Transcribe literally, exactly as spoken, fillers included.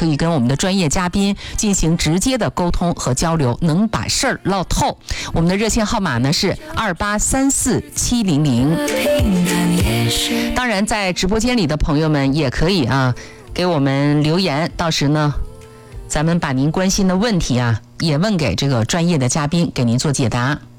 可以跟我们的专业嘉宾进行直接的沟通和交流，能把事儿唠透。我们的热线号码呢是二八三四七零零。当然，在直播间里的朋友们也可以啊给我们留言，到时呢，咱们把您关心的问题啊也问给这个专业的嘉宾，给您做解答。